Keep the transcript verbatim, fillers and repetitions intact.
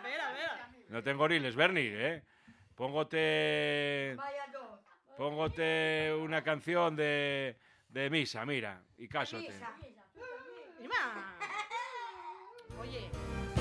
espera, espera. No tengo riles, Bernie, ¿eh? Póngote... Póngote una canción de, de misa, mira, y cásote. Ima. Oye...